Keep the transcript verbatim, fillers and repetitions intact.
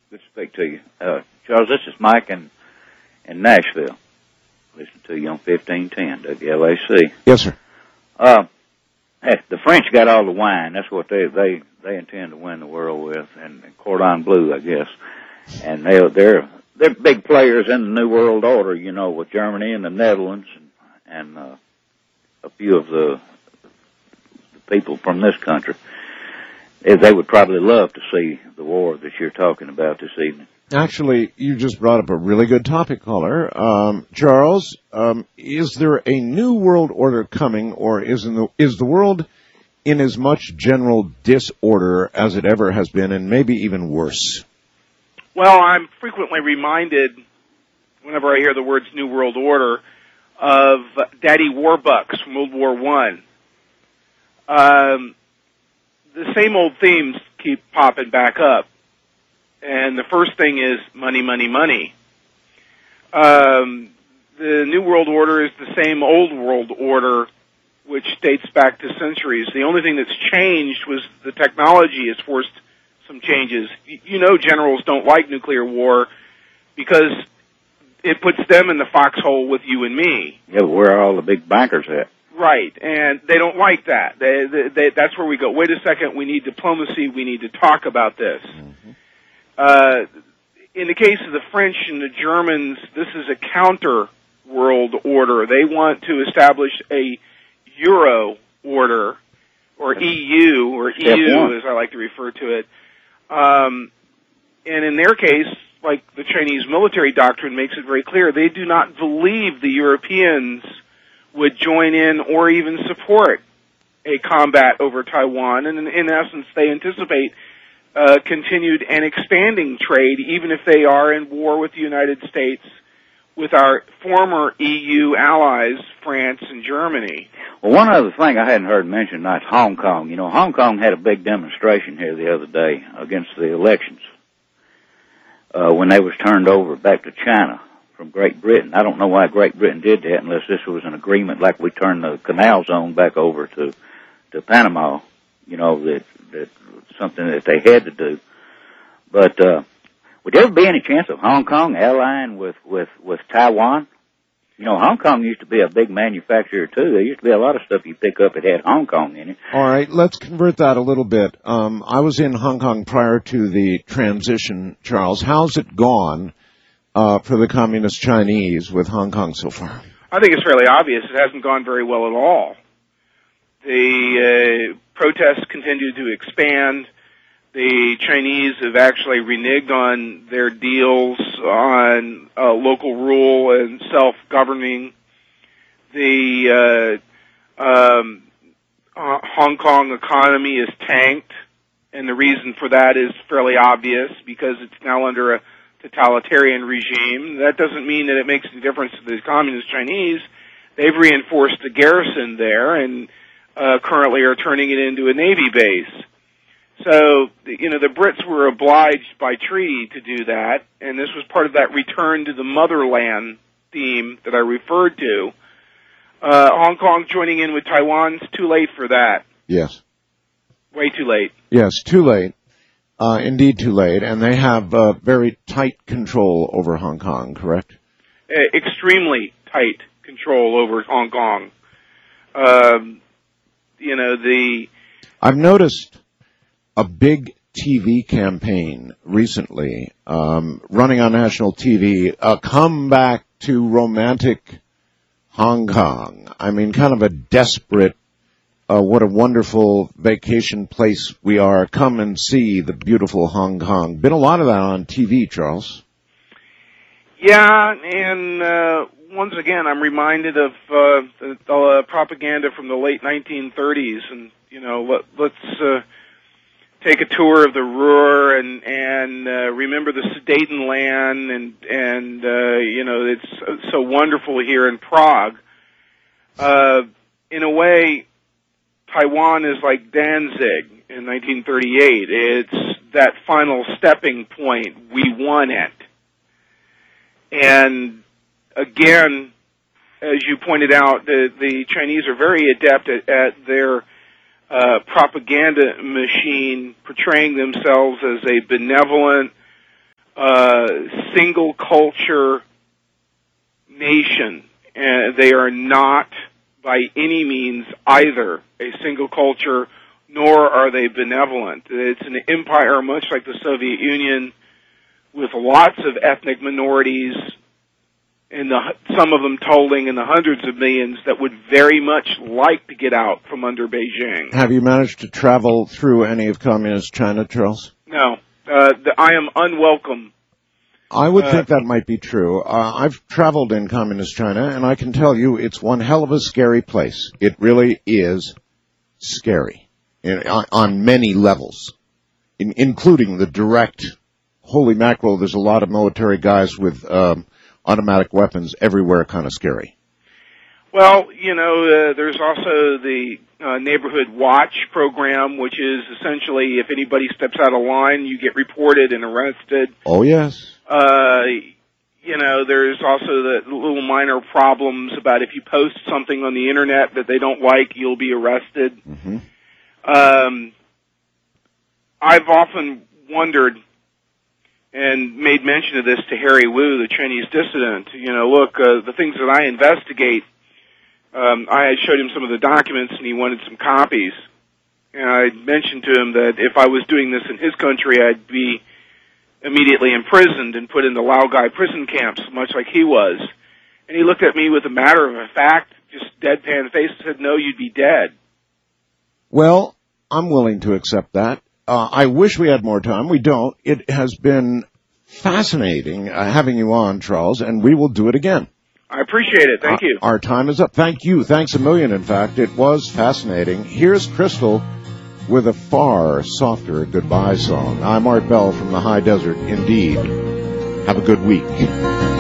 Good to speak to you. Uh, Charles, this is Mike in, in Nashville. Listen to you on fifteen ten, W L A C. Yes, sir. Uh, hey, the French got all the wine. That's what they, they, they intend to win the world with, and, and Cordon Bleu, I guess. And they, they're, they're big players in the New World Order, you know, with Germany and the Netherlands and, and uh, a few of the, the people from this country. They would probably love to see the war that you're talking about this evening. Actually, you just brought up a really good topic, caller. Um, Charles, um, is there a new world order coming, or is, in the, is the world in as much general disorder as it ever has been, and maybe even worse? Well, I'm frequently reminded, whenever I hear the words New World Order, of Daddy Warbucks from World War One. Um, the same old themes keep popping back up. And the first thing is money, money, money. Um, the New World Order is the same old world order, which dates back to centuries. The only thing that's changed was the technology has forced some changes. You know generals don't like nuclear war because it puts them in the foxhole with you and me. Yeah, but where are all the big bankers at? Right, and they don't like that. They, they, they, that's where we go, wait a second, we need diplomacy, we need to talk about this. Mm-hmm. Uh, in the case of the French and the Germans, this is a counter world order. They want to establish a Euro order, or E U, or E U as I like to refer to it. Um, and in their case, like the Chinese military doctrine makes it very clear, they do not believe the Europeans would join in or even support a combat over Taiwan. And in, in essence, they anticipate uh, continued and expanding trade, even if they are in war with the United States, with our former E U allies, France and Germany. Well, one other thing I hadn't heard mentioned, that's Hong Kong. You know, Hong Kong had a big demonstration here the other day against the elections uh, when they was turned over back to China from Great Britain. I don't know why Great Britain did that unless this was an agreement like we turned the canal zone back over to, to Panama, you know, that, that something that they had to do. But, uh, would there ever be any chance of Hong Kong allying with, with, with Taiwan? You know, Hong Kong used to be a big manufacturer, too. There used to be a lot of stuff you pick up that had Hong Kong in it. All right, let's convert that a little bit. Um, I was in Hong Kong prior to the transition, Charles. How's it gone uh, for the Communist Chinese with Hong Kong so far? I think it's fairly obvious. It hasn't gone very well at all. The uh, protests continue to expand. The Chinese have actually reneged on their deals on uh, local rule and self-governing. The uh, um, uh, Hong Kong economy is tanked, and the reason for that is fairly obvious because it's now under a totalitarian regime. That doesn't mean that it makes any difference to the Communist Chinese. They've reinforced the garrison there and uh, currently are turning it into a Navy base. So, you know, the Brits were obliged by treaty to do that, and this was part of that return to the motherland theme that I referred to. Uh, Hong Kong joining in with Taiwan's too late for that. Yes. Way too late. Yes, too late. Uh, indeed too late, and they have uh, very tight control over Hong Kong, correct? Uh, extremely tight control over Hong Kong. Um, you know, the... I've noticed a big T V campaign recently, um, running on national T V, a comeback to romantic Hong Kong. I mean, kind of a desperate, uh, what a wonderful vacation place we are. Come and see the beautiful Hong Kong. Been a lot of that on T V, Charles. Yeah, and uh, once again, I'm reminded of uh, the, the uh, propaganda from the late nineteen thirties, and, you know, let, let's... Uh, take a tour of the Ruhr and and uh, remember the Sudetenland and and uh, you know it's so, so wonderful here in Prague. Uh, in a way, Taiwan is like Danzig in nineteen thirty-eight. It's that final stepping point. We won it, and again, as you pointed out, the the Chinese are very adept at, at their Uh, propaganda machine, portraying themselves as a benevolent, single culture nation. Uh, they are not by any means either a single culture, nor are they benevolent. It's an empire much like the Soviet Union, with lots of ethnic minorities, and the, some of them totaling in the hundreds of millions, that would very much like to get out from under Beijing. Have you managed to travel through any of communist China, Charles? No. Uh, the, I am unwelcome. I would uh, think that might be true. Uh, I've traveled in communist China, and I can tell you it's one hell of a scary place. It really is scary in, on, on many levels, in, including the direct, holy mackerel, there's a lot of military guys with um, automatic weapons everywhere, kind of scary. Well, you know, uh, there's also the uh, Neighborhood Watch program, which is essentially if anybody steps out of line, you get reported and arrested. Oh, yes. Uh, you know, there's also the little minor problems about if you post something on the Internet that they don't like, you'll be arrested. Mm-hmm. Um, I've often wondered and made mention of this to Harry Wu, the Chinese dissident. You know, look, uh, the things that I investigate, um, I had showed him some of the documents, and he wanted some copies. And I mentioned to him that if I was doing this in his country, I'd be immediately imprisoned and put in the Laogai prison camps, much like he was. And he looked at me with a matter of fact, just deadpan face, and said, no, you'd be dead. Well, I'm willing to accept that. Uh, I wish we had more time. We don't. It has been fascinating uh, having you on, Charles, and we will do it again. I appreciate it. Thank uh, you. Our time is up. Thank you. Thanks a million, in fact. It was fascinating. Here's Crystal with a far softer goodbye song. I'm Art Bell from the High Desert. Indeed. Have a good week.